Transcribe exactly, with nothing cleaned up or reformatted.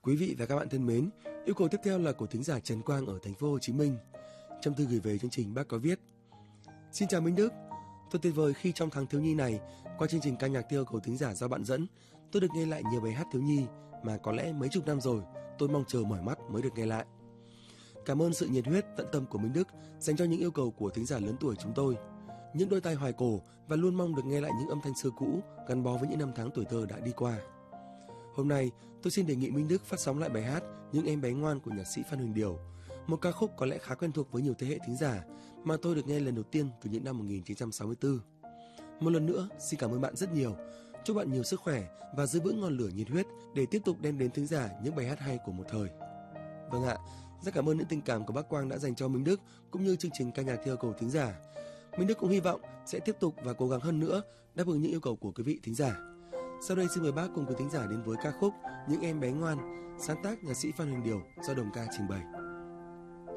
Quý vị và các bạn thân mến, yêu cầu tiếp theo là của thính giả Trần Quang ở thành phố Hồ Chí Minh. Trong thư gửi về chương trình, bác có viết: Xin chào Minh Đức, thật tuyệt vời khi trong tháng thiếu nhi này, qua chương trình ca nhạc theo yêu cầu thính giả do bạn dẫn, tôi được nghe lại nhiều bài hát thiếu nhi mà có lẽ mấy chục năm rồi tôi mong chờ mỏi mắt mới được nghe lại. Cảm ơn sự nhiệt huyết tận tâm của Minh Đức dành cho những yêu cầu của thính giả lớn tuổi chúng tôi, những đôi tai hoài cổ và luôn mong được nghe lại những âm thanh xưa cũ gắn bó với những năm tháng tuổi thơ đã đi qua. Hôm nay, tôi xin đề nghị Minh Đức phát sóng lại bài hát Những em bé ngoan của nhạc sĩ Phan Huỳnh Điểu, một ca khúc có lẽ khá quen thuộc với nhiều thế hệ thính giả mà tôi được nghe lần đầu tiên từ những năm một nghìn chín trăm sáu mươi tư. Một lần nữa, xin cảm ơn bạn rất nhiều. Chúc bạn nhiều sức khỏe và giữ vững ngọn lửa nhiệt huyết để tiếp tục đem đến thính giả những bài hát hay của một thời. Vâng ạ, rất cảm ơn những tình cảm của bác Quang đã dành cho Minh Đức cũng như chương trình ca nhạc theo yêu cầu thính giả. Minh Đức cũng hy vọng sẽ tiếp tục và cố gắng hơn nữa đáp ứng những yêu cầu của quý vị thính giả. Sau đây xin mời bác cùng quý thính giả đến với ca khúc Những em bé ngoan, sáng tác nhạc sĩ Phan Huỳnh Điểu do Đồng Ca trình bày.